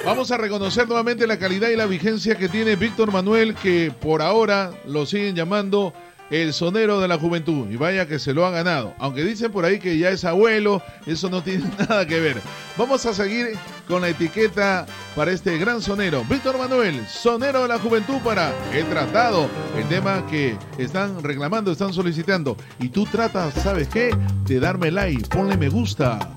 Vamos a reconocer nuevamente la calidad y la vigencia que tiene Víctor Manuel, que por ahora lo siguen llamando el sonero de la juventud. Y vaya que se lo ha ganado. Aunque dicen por ahí que ya es abuelo, eso no tiene nada que ver. Vamos a seguir con la etiqueta para este gran sonero. Víctor Manuel, sonero de la juventud para El Tratado. El tema que están reclamando, están solicitando. Y tú tratas, ¿sabes qué? De darme like, ponle me gusta.